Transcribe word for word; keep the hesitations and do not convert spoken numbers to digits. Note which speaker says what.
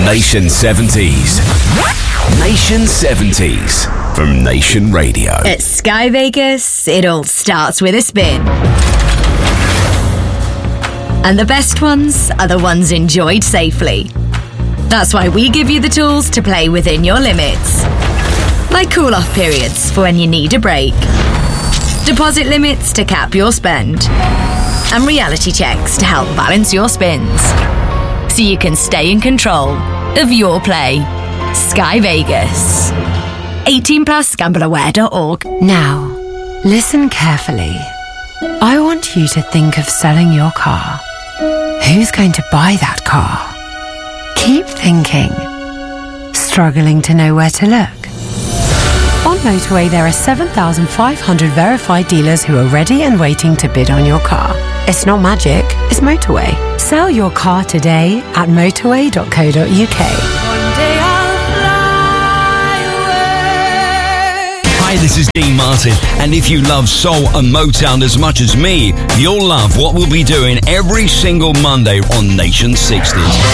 Speaker 1: Nation seventies. Nation seventies from Nation Radio.
Speaker 2: At Sky Vegas, it all starts with a spin. And the best ones are the ones enjoyed safely. That's why we give you the tools to play within your limits. Like cool-off periods for when you need a break. Deposit limits to cap your spend. And reality checks to help balance your spins. So you can stay in control of your play. Sky Vegas. eighteen plus, gamble aware dot org.
Speaker 3: Now, listen carefully. I want you to think of selling your car. Who's going to buy that car? Keep thinking. Struggling to know where to look? On Motorway, there are seven thousand five hundred verified dealers who are ready and waiting to bid on your car. It's not magic, it's Motorway. Sell your car today at motorway dot co dot uk.
Speaker 4: Hi, this is Dean Martin, and if you love soul and Motown as much as me, you'll love what we'll be doing every single Monday on Nation sixties.